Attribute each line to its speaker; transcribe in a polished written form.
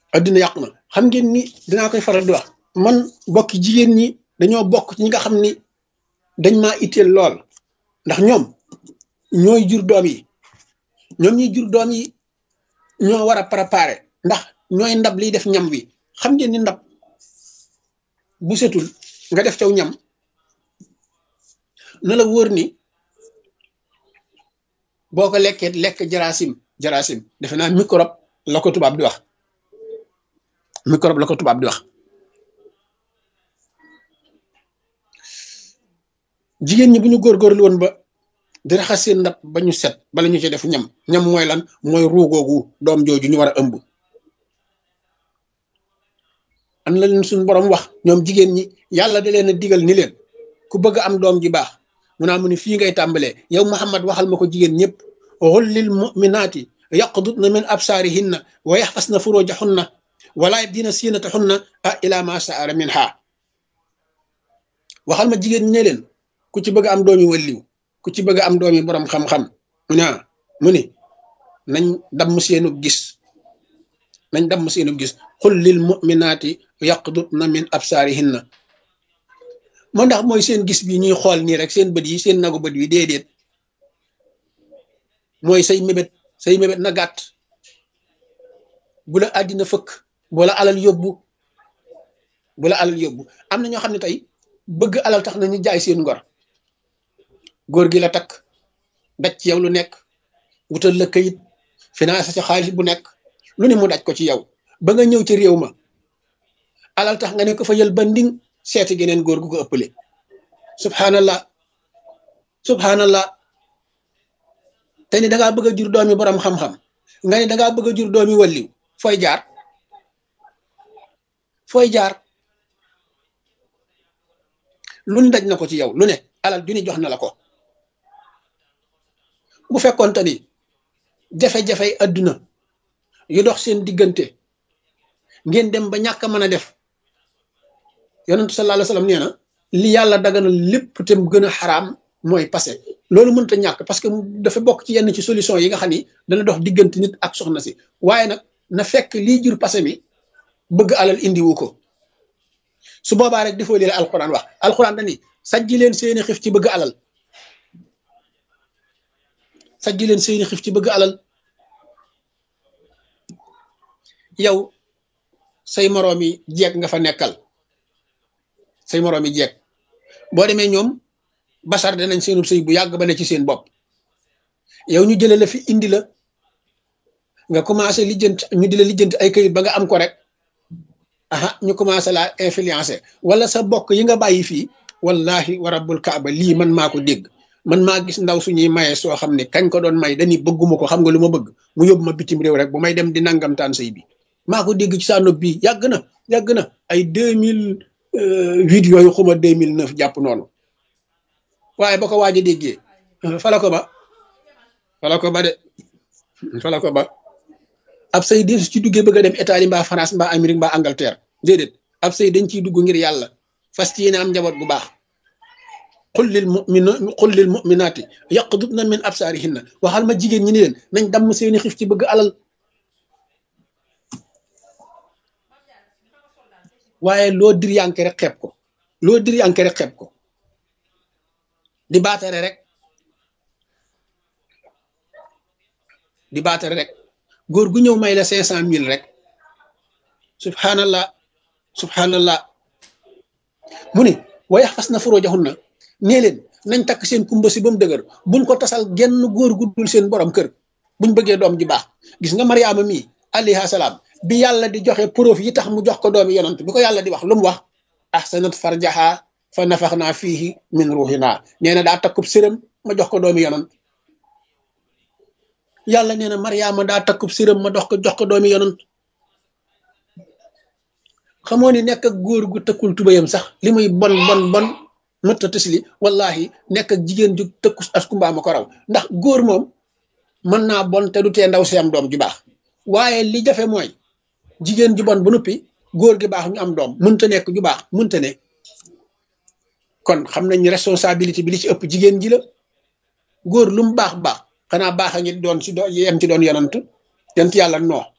Speaker 1: adduna yàqu na. xam ngeen ni dinaa koy faral di wax man bokki jigéen ñi dañoo bokk ci ñi nga xam ni dañ maa itteel lool ndax ñoom ñooy jur doom yi ñoom ñuy jur doom yi ñoo war a préparer ndax ñooy ndab liy def ñam wi. xam ngeen ni ndab bu setul nga def caw ñam na la wóor ni boo ko lekkee lekk jarasim defe naa microbe la ko tubaab di wax microbe la ko tubaab di wax. jigéen ñi bu ñu góorgóorlu woon ba di raxas seen ndab ba ñu set bala ñu ci def ñam mooy lan mooy ruugoogu doom jooju ñu war a ëmb. am na leen suñu borom wax ñoom jigéen ñi yàlla da leen a digal ni leen ku bëgg am doom ji baax mu naa mu ni fii ngay tàmbalee yow Muhammad waxal ma ko jigéen ñëpp xul lil muminaati yaqdudna min absaarihinna wa yaxfasna furujahunna wala yabdina siinatahunna ila ma saara minha. waxal ma jigéen ñi ne leen ku ci bëgg am doomi waliw ku ci bëgg am doomi borom xam-xam mu ni nañ damm seenu gis xul lil muminaati yaqdudna min absaarihinna moo ndax mooy seen gis bi ñuy xool nii rek seen bët yi seen nagu bët yi déedéet mooy say mébét na gàtt bu la àddina fëkk bu la alal yóbbu am na ñoo xam ne tey bëgg alal tax na ñu jaay seen ngor góor gi la takk daj ci yow lu nekk wutal la këyit financé ci xaalis bu nekk lu ne mu daj ko ci yow ba nga ñëw ci réew ma alal tax nga ne ko fa yël ba nding seeti geneen góor gu ko ëppale subhanallah te ni dangaa bëgg a jur doomi borom xam-xam nga ne dangaa bëgg a jur doomi walliw fooy jaar lu ne daj na ko ci yow lu ne alal ju ne jox na la ko. bu fekkoonte ni jafe-jafey adduna yu dox seen diggante ngeen dem ba ñàkk a mën a def yonentu sallallahu alayhi wasallam nee na li yàlla daganal lépp te mu gën a xaraam mooy passé loolu mënut a ñàkk parce que dafa bokk ci yenn ci solution yi nga xam ni dana dox diggante nit ak soxna si waaye nag na fekk lii jur passé mi bëgg alal indiwu ko su boobaa rek defoo lii la alquran wax alquran dani sajji leen seeni xif ci bëgg alal yow say moroomi jeeg nga fa nekkal boo demee ñoom basar danañ seenub sëy bu yàgg ba ne ci seen bopp yow ñu jële la fi indi la nga commencé ñu di la lijjanti ay këyit ba nga am ko rek ñu commencé la influencer wala sa bokk yi nga bàyyi fii wallahi wa rabbul kaaba lii man maa ko dégg man maa gis ndaw suñuy maye soo xam ne kañ ko doon may dañuy bëgguma ko xam nga lu ma bëgg mu yóbbu ma bitim réew rek bu may dem di nangamtaan sëy bi maa ko dégg ci saa nopp bii yàgg na ay 2008 yooyu xuma 2009 jàpp noonu waaye ba ko waaj a déggee fala ko ba ab sëy di ci duggee bëgg a dem Italie mbaa France mbaa Amérique mbaa Angleterre déedéet ab sëy dañ ciy dugg ngir yàlla fas yéene am njaboot bu baax qul lil mu'minaati yaqdudna min absaarihinna waxal ma jigéen ñi ni leen nañ damm seeni xif ci bëgg alal waaye loo dir yanke rek xeeb ko di baatare rek góor gu ñëw may la 500,000 rek subhanallah mu ne wa yaxfasna furujahunna nee leen nañ takk seen kumba si ba mu dëgër buñ ko tasal genn góor gu dul seen borom kër buñ bëggee doom ji baax. gis nga Mariama mii alayha salaam bi yàlla di joxe preuve yi tax mu jox ko doomi yonant bi ko yàlla di wax lu mu wax ahsanat farjaha fa nafaxna fihi min ruhina nee na daa takkub sërëm ma jox ko doomi yonant yàlla nee na Mariama daa takkub sërëm ma jox ko doomi yonant xamoo ni nekk ak góor gu tëkkul tubayam sax li muy bon mëtta tësli wallahi nekk ak jigéen ju tëkku askumba ma ko raw ndax góor moom mën naa bon te du tee ndaw si am doom ju baax waaye li jafe mooy jigéen ju bon ba noppi góor gi baax ñu am doom mënta nekk ju baax mënta ne kon xam nañ responsabilité bi li ci ëpp jigéen ji la góor lu mu baax xanaa baax a ngi doon yem ci doon yonant yàlla noo